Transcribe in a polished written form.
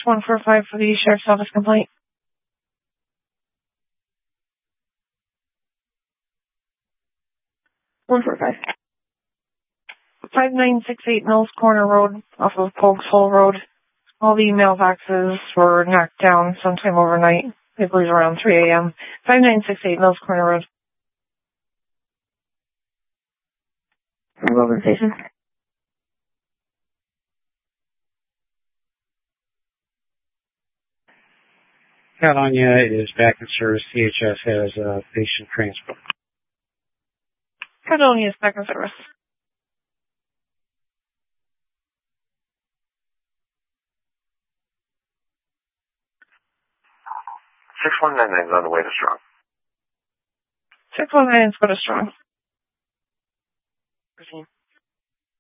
145 for the Sheriff's Office complaint. 145. 5968 Mills Corner Road off of Pogues Hole Road. All the mailboxes were knocked down sometime overnight. I believe around 3 a.m. 5968 Mills Corner Road. Over station. Caledonia is back in service. CHS has patient transport. Caledonia is back in service. 6199 is on the way to Strong. 619 is go to Strong.